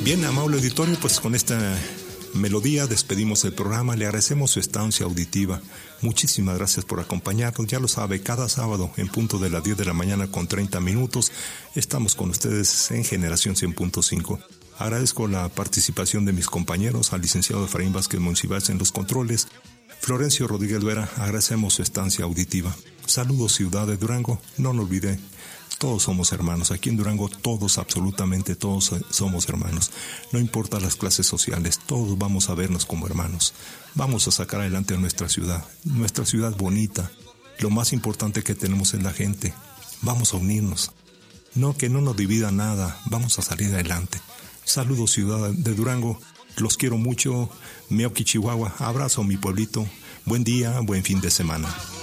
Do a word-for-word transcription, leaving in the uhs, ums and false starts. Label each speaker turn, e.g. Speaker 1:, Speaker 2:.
Speaker 1: Bien, amable auditorio, pues con esta melodía despedimos el programa. Le agradecemos su estancia auditiva. Muchísimas gracias por acompañarnos. Ya lo sabe, cada sábado en punto de las diez de la mañana con treinta minutos estamos con ustedes en Generación cien punto cinco. Agradezco la participación de mis compañeros, al licenciado Efraín Vázquez Monsiváis en los controles, Florencio Rodríguez Vera. Agradecemos su estancia auditiva. Saludos, ciudad de Durango. No lo olvide, todos somos hermanos. Aquí en Durango todos, absolutamente todos somos hermanos. No importa las clases sociales, todos vamos a vernos como hermanos. Vamos a sacar adelante a nuestra ciudad, nuestra ciudad bonita. Lo más importante que tenemos es la gente. Vamos a unirnos. No, que no nos divida nada, vamos a salir adelante. Saludos, ciudad de Durango. Los quiero mucho. Meoqui, Chihuahua. Abrazo, mi pueblito. Buen día, buen fin de semana.